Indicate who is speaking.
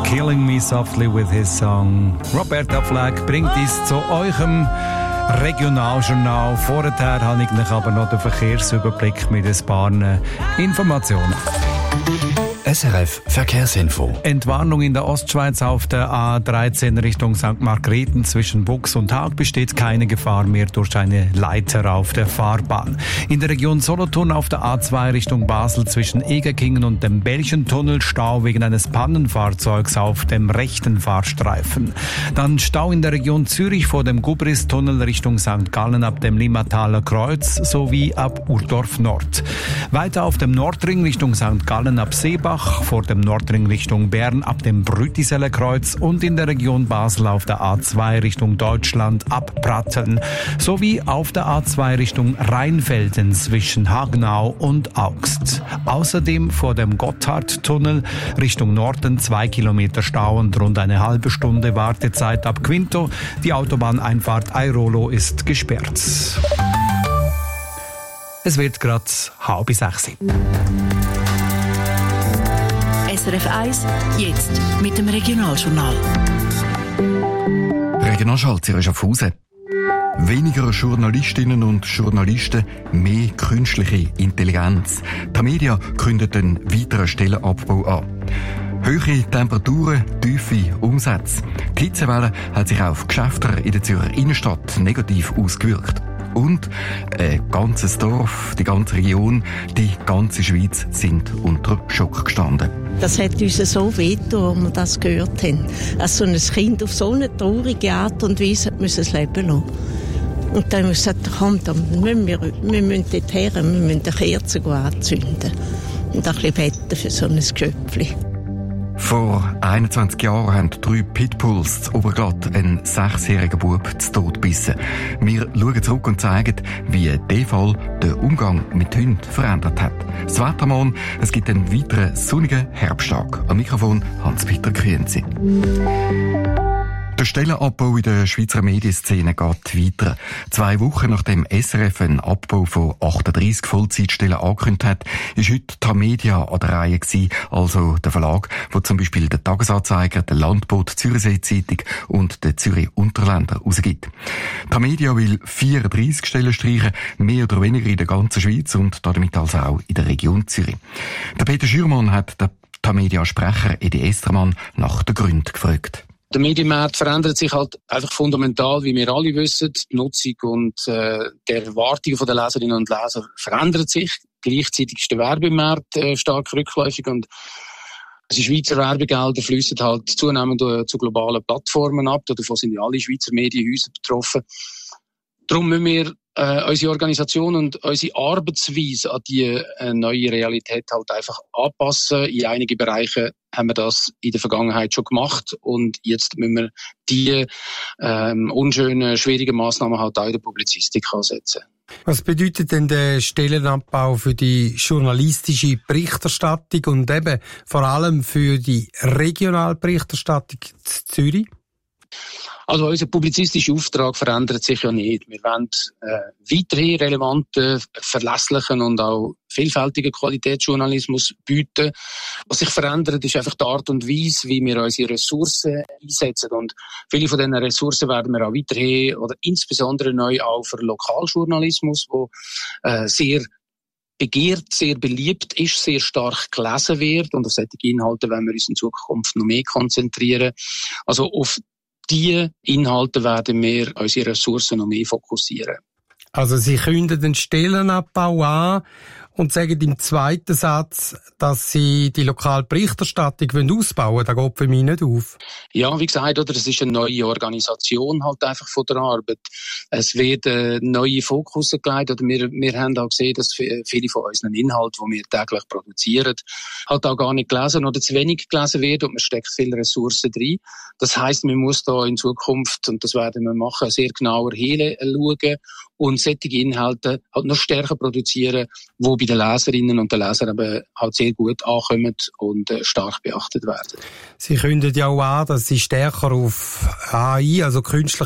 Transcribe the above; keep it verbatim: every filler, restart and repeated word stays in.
Speaker 1: Killing Me Softly with his song. Roberta Flack bringt uns zu eurem Regionaljournal. Vorher habe ich noch aber noch den Verkehrsüberblick mit ein paar Informationen.
Speaker 2: S R F Verkehrsinfo.
Speaker 1: Entwarnung in der Ostschweiz auf der A dreizehn Richtung Sankt Margrethen zwischen Bux und Haag besteht keine Gefahr mehr durch eine Leiter auf der Fahrbahn. In der Region Solothurn auf der A zwei Richtung Basel zwischen Egerkingen und dem Belchentunnel Stau wegen eines Pannenfahrzeugs auf dem rechten Fahrstreifen. Dann Stau in der Region Zürich vor dem Gubristunnel Richtung Sankt Gallen ab dem Limmataler Kreuz sowie ab Urdorf Nord. Weiter auf dem Nordring Richtung Sankt Gallen ab Seebach, vor dem Nordring Richtung Bern ab dem Brütiseler Kreuz und in der Region Basel auf der A zwei Richtung Deutschland ab Pratteln sowie auf der A zwei Richtung Rheinfelden zwischen Hagenau und Augst. Außerdem vor dem Gotthardtunnel Richtung Norden zwei Kilometer Stau und rund eine halbe Stunde Wartezeit ab Quinto. Die Autobahneinfahrt Airolo ist gesperrt. Es wird gerade halb sechs.
Speaker 3: S R F eins, jetzt mit dem Regionaljournal.
Speaker 2: Regionalschalter ist Schaffhausen. Weniger Journalistinnen und Journalisten, mehr künstliche Intelligenz. Tamedia kündigt einen weiteren Stellenabbau an. Hohe Temperaturen, tiefe Umsätze. Die Hitzewelle hat sich auf Geschäfte in der Zürcher Innenstadt negativ ausgewirkt. Und ein ganzes Dorf, die ganze Region, die ganze Schweiz sind unter Schock gestanden.
Speaker 4: Das hat uns so wehgetan, als wir das gehört haben. Als so ein Kind auf so eine traurige Art und Weise muss es leben lassen. Und dann haben wir gesagt, komm, dann müssen wir, wir müssen dort her, wir müssen eine Kerze anzünden. Und ein bisschen beten für so ein Geschöpfchen.
Speaker 2: Vor einundzwanzig Jahren haben drei Pitbulls zu Oberglatt einen sechsjährigen Bub zu Tod gebissen. Wir schauen zurück und zeigen, wie dieser Fall den Umgang mit Hunden verändert hat. Das Wettermann, es gibt einen weiteren sonnigen Herbsttag. Am Mikrofon Hans-Peter Grünzi. Der Stellenabbau in der Schweizer Medienszene geht weiter. Zwei Wochen nachdem S R F einen Abbau von achtunddreissig Vollzeitstellen angekündigt hat, ist heute Tamedia an der Reihe gewesen, also der Verlag, wo zum Beispiel der Tagesanzeiger, der Landbote, Zürichsee Zeitung und der Zürich Unterländer rausgibt. Tamedia will vierunddreissig Stellen streichen, mehr oder weniger in der ganzen Schweiz und damit also auch in der Region Zürich. Der Peter Schürmann hat den Tamedia-Sprecher Edi Estermann nach den Gründen gefragt.
Speaker 5: Der Medienmarkt verändert sich halt einfach fundamental, wie wir alle wissen. Die Nutzung und äh, die Erwartungen der Leserinnen und Leser verändert sich. Gleichzeitig ist der Werbemarkt äh, stark rückläufig und die Schweizer Werbegelder fließen halt zunehmend äh, zu globalen Plattformen ab. Davon sind ja alle Schweizer Medienhäuser betroffen. Darum müssen wir äh, unsere Organisation und unsere Arbeitsweise an die äh, neue Realität halt einfach anpassen. In einigen Bereichen haben wir das in der Vergangenheit schon gemacht und jetzt müssen wir die ähm, unschönen, schwierigen Massnahmen halt auch in der Publizistik ansetzen.
Speaker 6: Was bedeutet denn der Stellenabbau für die journalistische Berichterstattung und eben vor allem für die Regionalberichterstattung in Zürich?
Speaker 5: Also unser publizistischer Auftrag verändert sich ja nicht. Wir wollen äh, weiterhin relevanten, verlässlichen und auch vielfältigen Qualitätsjournalismus bieten. Was sich verändert, ist einfach die Art und Weise, wie wir unsere Ressourcen einsetzen. Und viele von diesen Ressourcen werden wir auch weiterhin oder insbesondere neu auch für Lokaljournalismus, wo äh, sehr begehrt, sehr beliebt ist, sehr stark gelesen wird. Und auf solche Inhalte wollen wir uns in Zukunft noch mehr konzentrieren. Also auf diese Inhalte werden wir unsere Ressourcen noch mehr fokussieren.
Speaker 6: Also Sie kündigen den Stellenabbau an und sagen im zweiten Satz, dass Sie die lokale Berichterstattung ausbauen wollen. Das geht für mich nicht auf.
Speaker 5: Ja, wie gesagt, oder, es ist eine neue Organisation halt einfach von der Arbeit. Es wird ein neuer Fokus gelegt. Oder wir, wir haben auch gesehen, dass viele von unseren Inhalten, die wir täglich produzieren, halt auch gar nicht gelesen oder zu wenig gelesen werden und man steckt viele Ressourcen drin. Das heisst, man muss da in Zukunft, und das werden wir machen, sehr genauer hinschauen und solche Inhalte halt noch stärker produzieren, wo bei den Leserinnen und den Lesern aber halt sehr gut ankommen und äh, stark beachtet werden.
Speaker 6: Sie kündigen ja auch an, dass Sie stärker auf A I, also künstliche